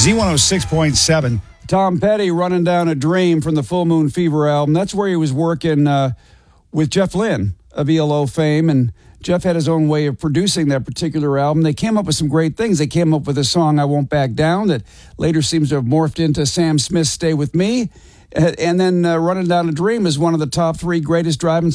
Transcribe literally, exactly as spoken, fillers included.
Z one oh six point seven. Tom Petty, Running Down a Dream from the Full Moon Fever album. That's where he was working uh, with Jeff Lynne of E L O fame, and Jeff had his own way of producing that particular album. They came up with some great things. They came up with a song, I Won't Back Down, that later seems to have morphed into Sam Smith's Stay With Me. And then uh, Running Down a Dream is one of the top three greatest driving